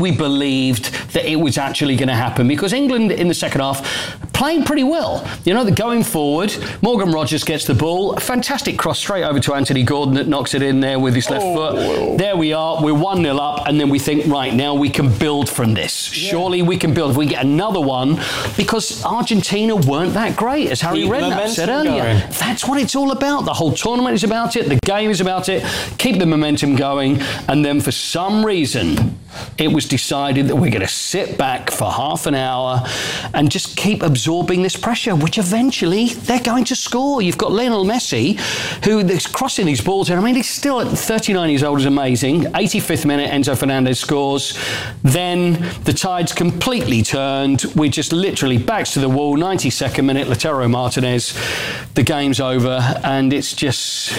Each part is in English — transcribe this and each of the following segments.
we believed that it was actually going to happen, because England in the second half playing pretty well. You know, they're going forward. Morgan Rogers gets the ball. A fantastic cross straight over to Anthony Gordon that knocks it in there with his left foot. There we are. We're 1-0 up, and then we think, right, now we can build from this. Yeah. Surely we can build. If we get another one, because Argentina weren't that great, as Harry Redknapp said earlier. Going. That's what it's all about. The whole tournament is about it. The game is about it. Keep the momentum going. And then for some reason, it was decided that we're going to sit back for half an hour and just keep absorbing this pressure, which eventually they're going to score. You've got Lionel Messi, who is crossing these balls. And I mean, he's still at 39 years old, is amazing. 85th minute, Enzo Fernandez scores. Then the tide's completely turned. We're just literally backs to the wall. 92nd minute, Lautaro Martinez. The game's over, and it's just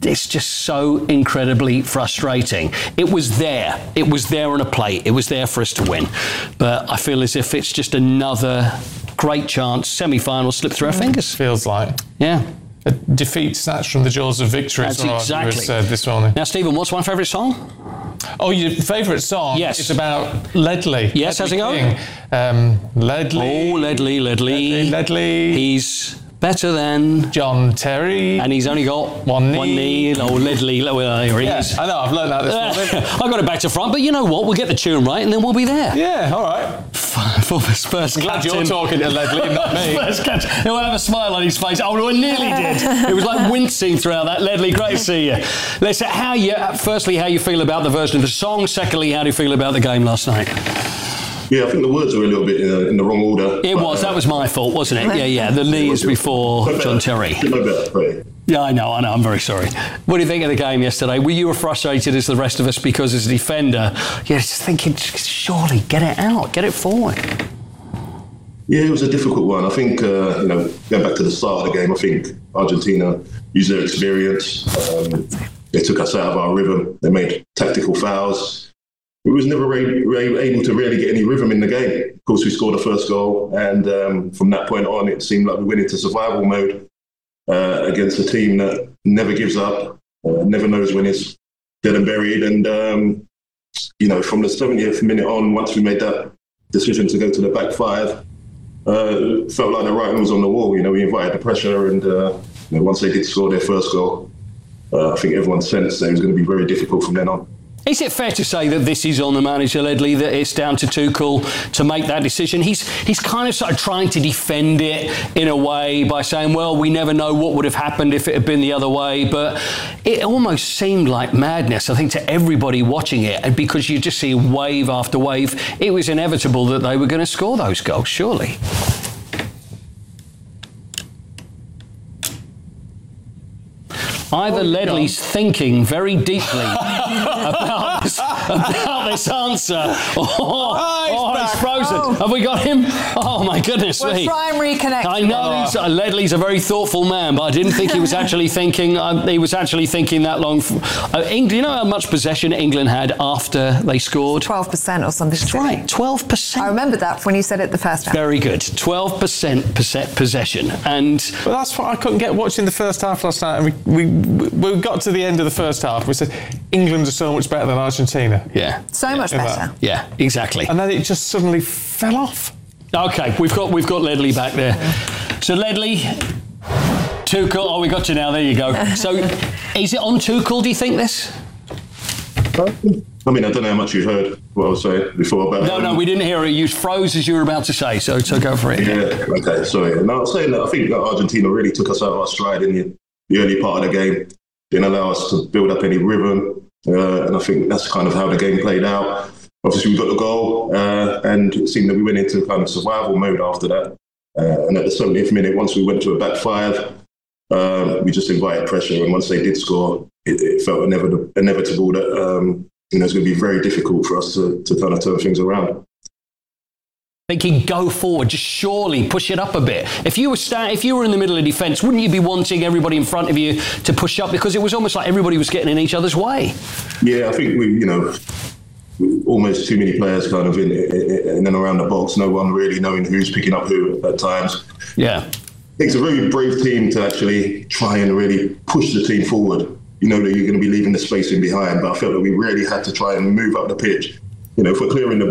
so incredibly frustrating. It was there. It was there on a plate. It was there for us to win. But I feel as if it's just another great chance, semi-final, slip through our fingers. Feels like. Yeah. A defeat snatched from the jaws of victory. That's exactly. Said this morning. Now, Stephen, what's my favourite song? Oh, your favourite song? Yes. It's about Ledley. Yes, how's it going? Ledley. Oh, Ledley. He's better than John Terry. And he's only got one knee. Oh, Ledley. Yes, I know, I've learned that this morning. I got it back to front, but you know what? We'll get the tune right and then we'll be there. Yeah, all right. For the Spurs I'm glad captain. you're talking to Ledley, not me. Spurs captain. He'll have a smile on his face. Oh, I nearly did. It was like wincing throughout that. Ledley, great to see you. Listen, firstly, how you feel about the version of the song? Secondly, how do you feel about the game last night? Yeah, I think the words were a little bit in the wrong order. That was my fault, wasn't it? Yeah. The knee is before John Terry. Yeah, I know. I'm very sorry. What do you think of the game yesterday? Were you frustrated as the rest of us because as a defender, you're just thinking, surely get it out, get it forward? Yeah, it was a difficult one. I think, going back to the start of the game, I think Argentina used their experience. They took us out of our rhythm. They made tactical fouls. We was never able to really get any rhythm in the game. Of course, we scored the first goal, and from that point on, it seemed like we went into survival mode against a team that never gives up, never knows when it's dead and buried. And, from the 70th minute on, once we made that decision to go to the back five, it felt like the writing was on the wall. We invited the pressure, and once they did score their first goal, I think everyone sensed that it was going to be very difficult from then on. Is it fair to say that this is on the manager, Ledley, that it's down to Tuchel to make that decision? He's kind of sort of trying to defend it in a way by saying, well, we never know what would have happened if it had been the other way. But it almost seemed like madness, I think, to everybody watching it. And because you just see wave after wave, it was inevitable that they were going to score those goals, surely. Either Ledley's thinking very deeply about this answer, or he's frozen. Oh. Have we got him? Oh, my goodness me. We'll try and reconnect. I know Ledley's a very thoughtful man, but I didn't think he was actually thinking. He was actually thinking that long. England, you know how much possession England had after they scored? 12% or something. That's right, 12%. I remember that when you said it the first time. Very good. 12% possession. But that's what I couldn't get watching the first half last night. And we got to the end of the first half. We said, England are so much better than Argentina. Yeah. So much better. Yeah, exactly. And then it just suddenly fell off. Okay, we've got Ledley back there. So Ledley, Tuchel. Oh, we got you now. There you go. So, is it on Tuchel? Do you think this? I mean, I don't know how much you heard what I was saying before. But, No, we didn't hear it. You froze as you were about to say. So go for it. Yeah. Okay. Sorry. No, I was saying that I think that Argentina really took us out of our stride in the early part of the game. Didn't allow us to build up any rhythm, and I think that's kind of how the game played out. Obviously, we got the goal, and it seemed that we went into kind of survival mode after that. And at the 70th minute, once we went to a back five, we just invited pressure. And once they did score, it felt inevitable that it's going to be very difficult for us to kind of turn things around. Thinking, go forward, just surely push it up a bit. If you were in the middle of defence, wouldn't you be wanting everybody in front of you to push up? Because it was almost like everybody was getting in each other's way. Yeah, I think we almost too many players kind of in and around the box. No one really knowing who's picking up who at times. Yeah. It's a very brave team to actually try and really push the team forward. You know that you're going to be leaving the space in behind, but I felt that we really had to try and move up the pitch. If we're clearing the